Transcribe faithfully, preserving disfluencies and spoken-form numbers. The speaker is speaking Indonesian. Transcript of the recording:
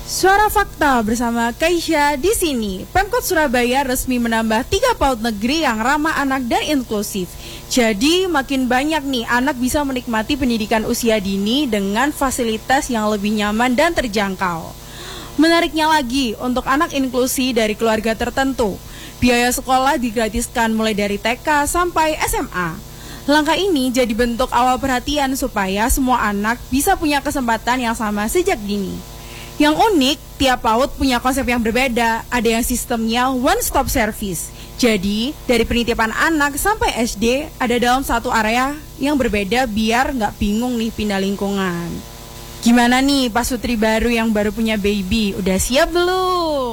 Suara Fakta bersama Kaisya di sini. Pemkot Surabaya resmi menambah tiga PAUD negeri yang ramah anak dan inklusif. Jadi makin banyak nih anak bisa menikmati pendidikan usia dini dengan fasilitas yang lebih nyaman dan terjangkau. Menariknya lagi, untuk anak inklusi dari keluarga tertentu, biaya sekolah digratiskan mulai dari T K sampai S M A. Langkah ini jadi bentuk awal perhatian supaya semua anak bisa punya kesempatan yang sama sejak dini. Yang unik, tiap PAUD punya konsep yang berbeda. Ada yang sistemnya one stop service. Jadi, dari penitipan anak sampai S D ada dalam satu area yang berbeda biar nggak bingung nih pindah lingkungan. Gimana nih pasutri baru yang baru punya baby? Udah siap belum?